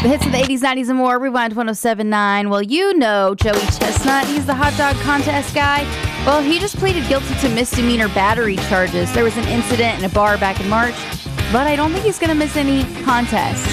The hits of the 80s, 90s, and more. Rewind 107.9. Well, you know Joey Chestnut. He's the hot dog contest guy. Well, he just pleaded guilty to misdemeanor battery charges. There was an incident in a bar back in March, but I don't think he's going to miss any contests.